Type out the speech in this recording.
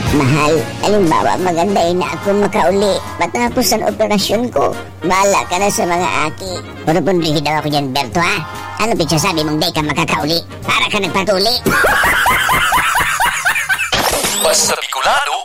Mahal, halimbawa maganda na ako makauli matapos ang operasyon ko. Bahala ka na sa mga aki. Puro-punrihi daw ako dyan, Berto, ha? Ano pinagsasabi mong di ka makakauli? Para ka nagpatuli. Basta Bicolano